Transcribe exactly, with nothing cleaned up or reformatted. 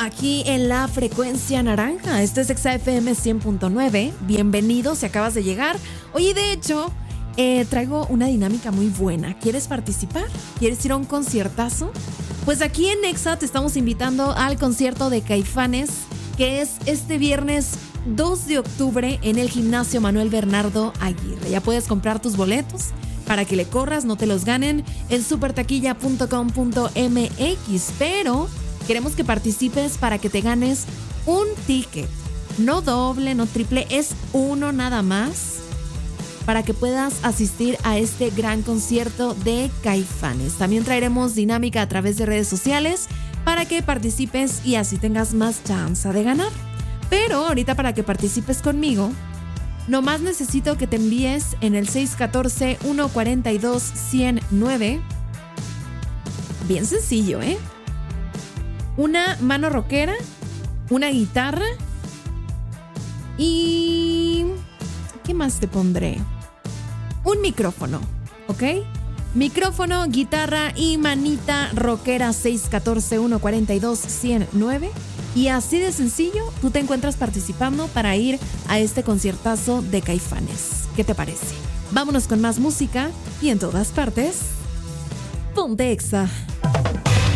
aquí en la frecuencia naranja. Esto es Exa F M cien punto nueve. Bienvenido si acabas de llegar. Oye, de hecho, eh, traigo una dinámica muy buena. ¿Quieres participar? ¿Quieres ir a un conciertazo? Pues aquí en Exa te estamos invitando al concierto de Caifanes, que es este viernes dos de octubre en el Gimnasio Manuel Bernardo Aguirre. Ya puedes comprar tus boletos para que le corras, no te los ganen, en supertaquilla punto com punto m x, pero queremos que participes para que te ganes un ticket, no doble, no triple, es uno nada más, para que puedas asistir a este gran concierto de Caifanes. También traeremos dinámica a través de redes sociales para que participes y así tengas más chance de ganar. Pero ahorita, para que participes conmigo, nomás necesito que te envíes en el seis uno cuatro, uno cuatro dos, uno cero nueve. Bien sencillo, ¿eh? Una mano rockera, una guitarra y... ¿qué más te pondré? Un micrófono, ¿ok? Micrófono, guitarra y manita rockera. Seis uno cuatro, uno cuatro dos, uno cero nueve. Y así de sencillo, tú te encuentras participando para ir a este conciertazo de Caifanes. ¿Qué te parece? Vámonos con más música y en todas partes, ponte Exa.